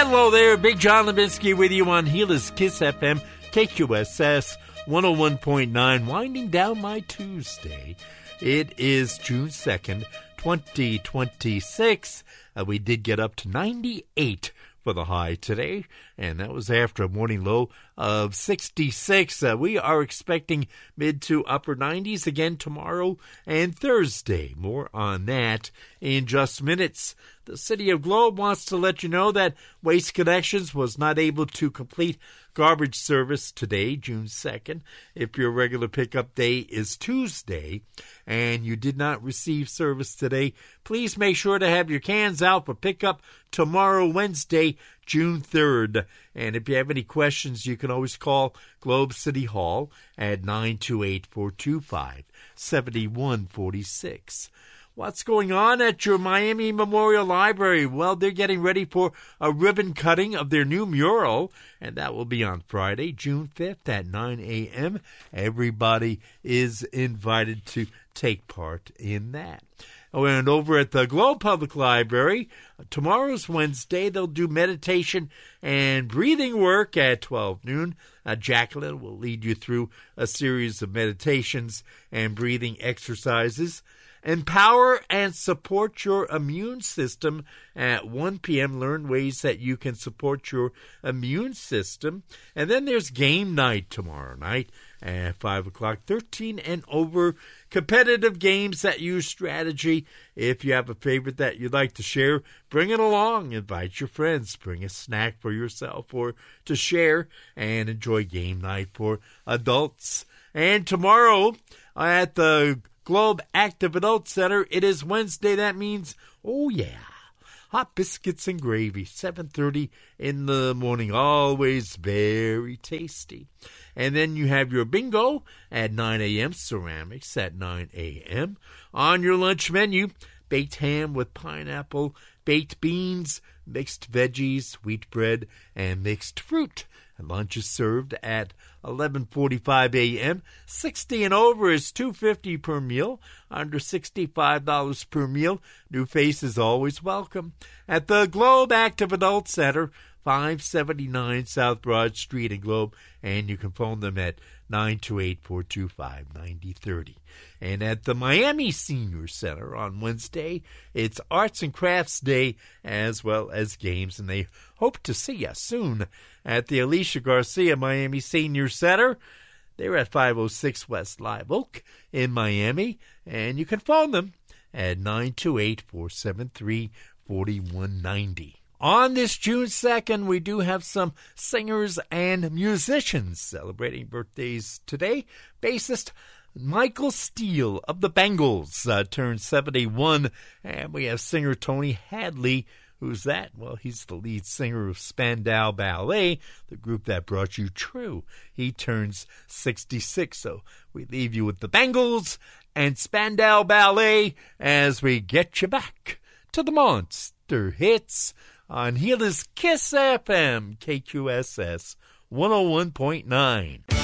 Hello there, Big John Levinsky with you on Gila's Kiss FM, KQSS 101.9, winding down my Tuesday. It is June 2nd, 2026. We did get up to 98 for the high today, and that was after a morning low of 66. We are expecting mid to upper 90s again tomorrow and Thursday. More on that in just minutes. The City of Globe wants to let you know that Waste Connections was not able to complete garbage service today, June 2nd. If your regular pickup day is Tuesday and you did not receive service today, please make sure to have your cans out for pickup tomorrow, Wednesday, June 3rd. And if you have any questions, you can always call Globe City Hall at 928-425-7146. What's going on at your Miami Memorial Library? Well, they're getting ready for a ribbon cutting of their new mural, and that will be on Friday, June 5th at 9 a.m. Everybody is invited to take part in that. And over at the Globe Public Library, tomorrow's Wednesday, they'll do meditation and breathing work at 12 noon. Jacqueline will lead you through a series of meditations and breathing exercises. Empower and support your immune system at 1 p.m. Learn ways that you can support your immune system. And then there's game night tomorrow night at 5 o'clock. 13 and over competitive games that use strategy. If you have a favorite that you'd like to share, bring it along. Invite your friends. Bring a snack for yourself or to share, and enjoy game night for adults. And tomorrow at the Globe Active Adult Center, it is Wednesday. That means, oh yeah, hot biscuits and gravy, 7:30 in the morning, always very tasty. And then you have your bingo at 9 a.m., ceramics at 9 a.m. On your lunch menu, baked ham with pineapple, baked beans, mixed veggies, wheat bread, and mixed fruit. Lunch is served at 11:45 a.m. 60 and over is $2.50 per meal. Under $65 per meal. New faces always welcome. At the Globe Active Adult Center, 579 South Broad Street in Globe, and you can phone them at 928-425-9030. And at the Miami Senior Center on Wednesday, it's Arts and Crafts Day as well as games, and they hope to see you soon at the Alicia Garcia Miami Senior Center. They're at 506 West Live Oak in Miami, and you can phone them at 928-473-4190. On this June 2nd, we do have some singers and musicians celebrating birthdays today. Bassist Michael Steele of the Bangles turned 71, and we have singer Tony Hadley. Who's that? Well, he's the lead singer of Spandau Ballet, the group that brought you True. He turns 66, so we leave you with the Bangles and Spandau Ballet as we get you back to the Monster Hits on Gila's Kiss FM, KQSS 101.9.